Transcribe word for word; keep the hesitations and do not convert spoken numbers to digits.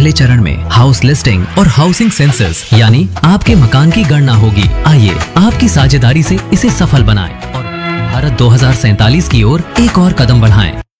पहले चरण में हाउस लिस्टिंग और हाउसिंग सेंसस यानी आपके मकान की गणना होगी। आइए आपकी साझेदारी से इसे सफल बनाएं और भारत दो हजार सैंतालीस की ओर एक और कदम बढ़ाएं।